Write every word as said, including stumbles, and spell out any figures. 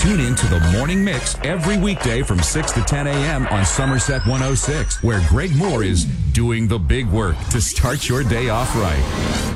Tune in to the Morning Mix every weekday from six to ten a.m. on Somerset one oh six, where Greg Moore is doing the big work to start your day off right.